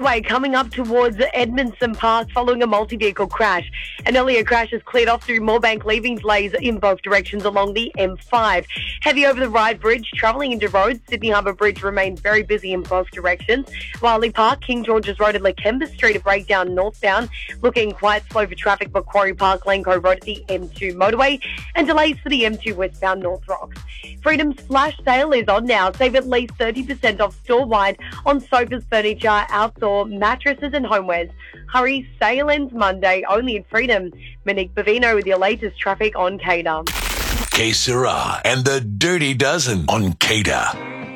motorway coming up towards Edmondson Park following a multi-vehicle crash. An earlier crash has cleared off through Moorebank, leaving delays in both directions along the M5. Heavy over the Ryde Bridge, travelling into roads. Sydney Harbour Bridge remains very busy in both directions. Wiley Park, King George's Road and Lakemba Street a breakdown northbound. Looking quite slow for traffic, Macquarie Park, Lane Cove Road at the M2 motorway. And delays for the M2 westbound North Rocks. Freedom's flash sale is on now. Save at least 30% off store-wide on sofas, furniture, outdoor mattresses and homewares. Hurry, sale ends Monday, only at Freedom. Monique Bavino with your latest traffic on CATR. Que Sera and the Dirty Dozen on CATR.